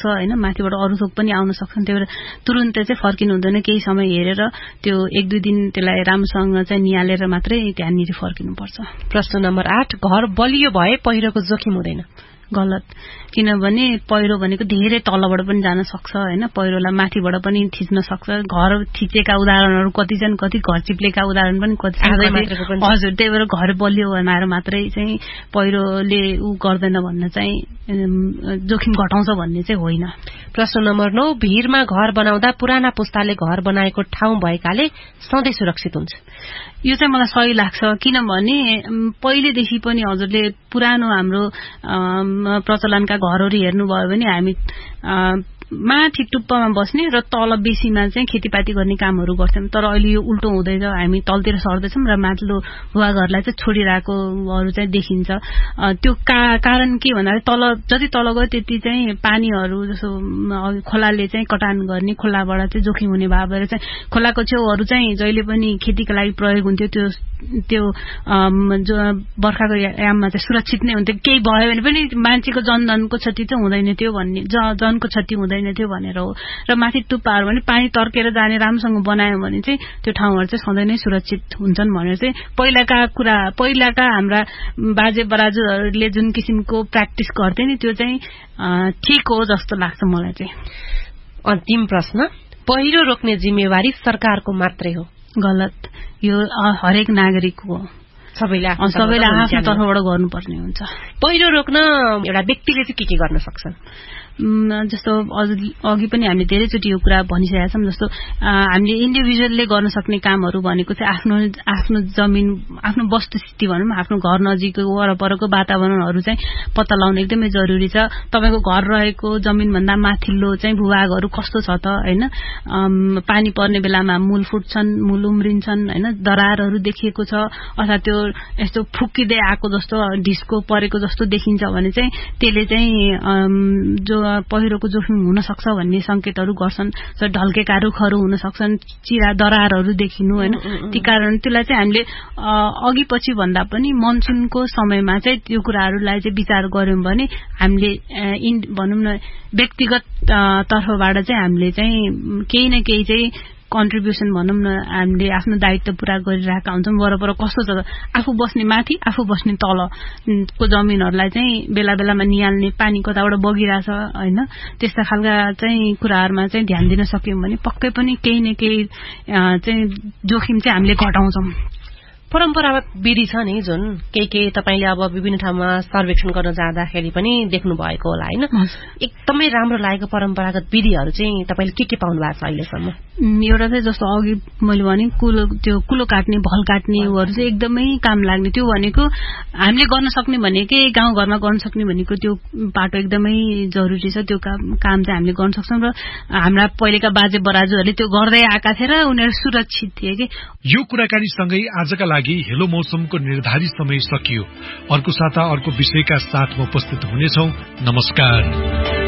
सक्छ हैन, माथिबाट अरू थोक पनि आउन सक्छन्। त्यही भएर तुरुन्तै चाहिँ फर्किनु हुँदैन, केही समय हेरेर त्यो 1-2 दिन त्यसलाई राम्रोसँग चाहिँ निहालेर मात्रै त्यहाँनिर फर्किनुपर्छ। प्रश्न नम्बर 8, घर बलियो भए पहिरोको जोखिम हुँदैन? गलत, किनभने पहिरो भनेको धेरै तलबाट पनि जान सक्छ हैन, पहिरोलाई माथिबाट पनि थिच्न सक्छ। घर थिचेका उदाहरणहरू कति छन्, कति घर चिप्लेका उदाहरण पनि कति छन्। हजुर, त्यही भएर घर बलियो भनेर मात्रै चाहिँ पहिरोले गर्दैन भन्न चाहिँ जोखिम घटाउँछ भन्ने चाहिँ होइन। प्रश्न नम्बर 9, भिरमा घर बनाउँदा पुराना पुस्ताले घर बनाएको ठाउँ भएकाले सधैँ सुरक्षित हुन्छ? यो चाहिँ मलाई सही लाग्छ, किनभने पहिलेदेखि पनि हजुरले पुरानो हाम्रो प्रचलनका घरहरू हेर्नुभयो भने हामी माथि टुप्पामा बस्ने र तल बेसीमा चाहिँ खेतीपाती गर्ने कामहरू गर्थ्यौं। तर अहिले यो उल्टो हुँदैछ, हामी तलतिर सर्दैछौं र माथिल्लो भुवाघरलाई चाहिँ छोडिरहेकोहरू चाहिँ देखिन्छ। त्यो कारण के भन्दाखेरि तल जति तल गयो त्यति चाहिँ पानीहरू जसो खोलाले चाहिँ कटान गर्ने, खोलाबाट चाहिँ जोखिम हुने भएर चाहिँ खोलाको छेउहरू चाहिँ जहिले पनि खेतीको लागि प्रयोग हुन्थ्यो। त्यो जो बर्खाको याममा चाहिँ सुरक्षित नै हुन्थ्यो। केही भयो भने पनि मान्छेको जनधनको क्षति चाहिँ हुँदैन थियो भन्ने, जनको क्षति हुँदैन थियो भनेर हो। र माथि टुप्पाहरू भने पानी तर्केर जाने राम्रोसँग बनायो भने चाहिँ त्यो ठाउँहरू चाहिँ सधैँ नै सुरक्षित हुन्छन् भनेर चाहिँ पहिलाका हाम्रा बाजे बराजुहरूले जुन किसिमको प्र्याक्टिस गर्थे नि त्यो चाहिँ ठिक हो जस्तो लाग्छ मलाई चाहिँ। अन्तिम प्रश्न, पहिरो रोक्ने जिम्मेवारी सरकारको मात्रै हो? गलत, यो हरेक नागरिकको हो। सबैले आफ्नो तर्फबाट गर्नुपर्ने हुन्छ। पहिरो रोक्न एउटा व्यक्तिले चाहिँ के गर्न सक्छ? जस्तो अघि पनि हामीले धेरैचोटि यो कुरा भनिसकेका छौं। जस्तो हामीले इन्डिभिजुअलले गर्न सक्ने कामहरू भनेको चाहिँ आफ्नो जमिन, आफ्नो वस्तुस्थिति भनौँ, आफ्नो घर नजिकको वरपरको वातावरणहरू चाहिँ पत्ता लगाउन एकदमै जरुरी छ। तपाईको घर रहेको जमिन भन्दा माथिल्लो चाहिँ भूभागहरू कस्तो छ त हैन, पानी पर्ने बेलामा मूल फुट्छन्, मूल उम्रिन्छन् हैन, दरारहरू देखिएको छ अथवा त्यो यस्तो फुक्किदै आएको जस्तो ढिस्को परेको जस्तो देखिन्छ भने चाहिँ त्यसले चाहिँ जो पहिरोको जोखिम हुन सक्छ भन्ने संकेतहरू गर्छन्। ढल्केका रुखहरू हुन सक्छन्, चिरा दरारहरू देखिनु हैन। त्यही कारण त्यसलाई चाहिँ हामीले अघि पछि भन्दा पनि मनसुनको समयमा चाहिँ त्यो कुराहरूलाई चाहिँ विचार गर्यौं भने हामीले भनौं न व्यक्तिगत तर्फबाट चाहिँ हामीले चाहिँ केही न केही चाहिँ कन्ट्रिब्युसन भनौं न हामीले आफ्नो दायित्व पूरा गरिरहेका हुन्छौं। वरपर कस्तो छ, आफू बस्ने माथि, आफू बस्ने तलको जमिनहरूलाई चाहिँ बेला बेलामा निहाल्ने, पानी कताबाट बगिरहेछ हैन, त्यस्ता खालका चाहिँ कुराहरुमा चाहिँ ध्यान दिन सक्यौं भने पक्कै पनि केही न केही चाहिँ जोखिम चाहिँ हामीले घटाउँछौं। परम्परागत विधि छ नि जुन केही तपाईले अब विभिन्न ठाउँमा सर्वेक्षण गर्न जाँदाखेरि पनि देख्नु भएको होला हैन, एकदमै राम्रो लागेको परम्परागत विधिहरू चाहिँ तपाईले के पाउनु भएको छ अहिलेसम्म? एउटा चाहिँ जस्तो अघि मैले भने कुलो काट्ने, भल काट्नेहरू चाहिँ एकदमै काम लाग्ने। त्यो भनेको हामीले गर्न सक्ने भनेकै गाउँघरमा गर्न सक्ने भनेको त्यो बाटो एकदमै जरुरी छ। त्यो काम चाहिँ हामीले गर्न सक्छौं र हाम्रा पहिलेका बाजे बराजुहरूले त्यो गर्दै आएका थिए र उनीहरू सुरक्षित थिए के। यो कुराकानी सँगै आजका लागि हेलो मौसमको निर्धारित समय सकियो। अर्को साता अर्को विषयका साथ म उपस्थित हुनेछौं। नमस्कार।